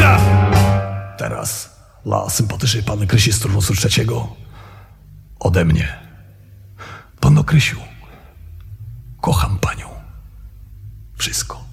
Uwaga! Teraz dla sympatycznej panny Krysi z turnusu trzeciego ode mnie. Panno Krysiu, kocham panią. Wszystko.